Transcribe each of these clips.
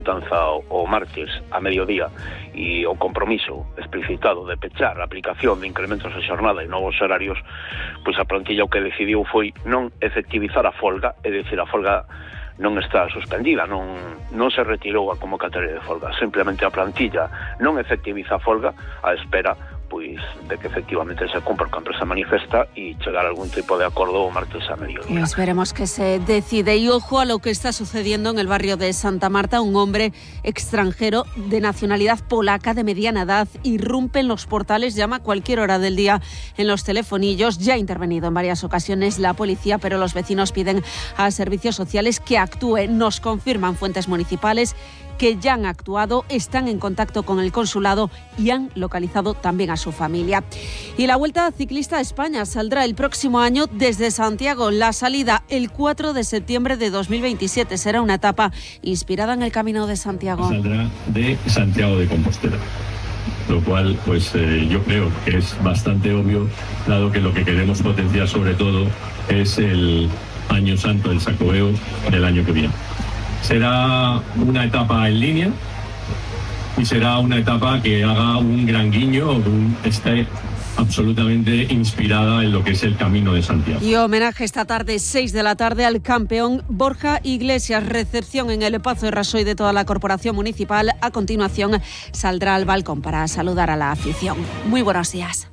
o martes a mediodía e o compromiso explicitado de pechar a aplicación de incrementos de xornada e novos horarios, pois a plantilla o que decidiu foi non efectivizar a folga, é dicir, a folga non está suspendida, non se retirou a convocatoria de folga, simplemente a plantilla non efectiviza a folga a espera pois de que efectivamente se cumpra o que a empresa manifesta e chegar a algún tipo de acordo o martes a mediodía. Pues veremos qué se decide. Y ojo a lo que está sucediendo en el barrio de Santa Marta. Un hombre extranjero de nacionalidad polaca de mediana edad irrumpe en los portales, llama a cualquier hora del día en los telefonillos. Ya ha intervenido en varias ocasiones la policía, pero los vecinos piden a servicios sociales que actúen. Nos confirman fuentes municipales que ya han actuado, están en contacto con el consulado y han localizado también a su familia. Y la Vuelta Ciclista a España saldrá el próximo año desde Santiago. La salida el 4 de septiembre de 2027 será una etapa inspirada en el Camino de Santiago. Saldrá de Santiago de Compostela, lo cual pues yo creo que es bastante obvio, dado que lo que queremos potenciar sobre todo es el Año Santo, el Sacobeo del año que viene. Será una etapa en línea y será una etapa que haga un gran guiño, esté absolutamente inspirada en lo que es el Camino de Santiago. Y homenaje esta tarde, 6 de la tarde, al campeón Borja Iglesias. Recepción en el Pazo de Rasoy de toda la corporación municipal. A continuación saldrá al balcón para saludar a la afición. Muy buenos días.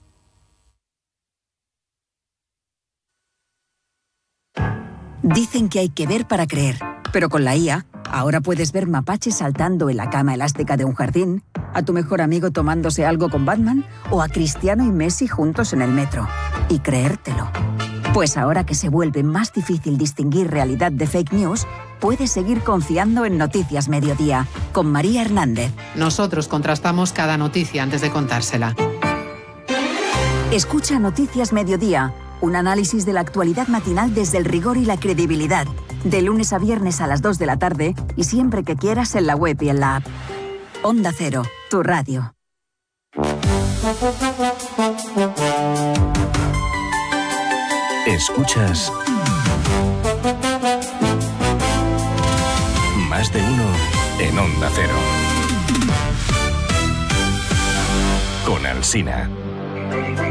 Dicen que hay que ver para creer. Pero con la IA, ahora puedes ver mapaches saltando en la cama elástica de un jardín, a tu mejor amigo tomándose algo con Batman o a Cristiano y Messi juntos en el metro. Y creértelo. Pues ahora que se vuelve más difícil distinguir realidad de fake news, puedes seguir confiando en Noticias Mediodía, con María Hernández. Nosotros contrastamos cada noticia antes de contársela. Escucha Noticias Mediodía, un análisis de la actualidad matinal desde el rigor y la credibilidad. De lunes a viernes a las 2 de la tarde y siempre que quieras en la web y en la app. Onda Cero, tu radio. Escuchas Más de uno en Onda Cero. Con Alsina.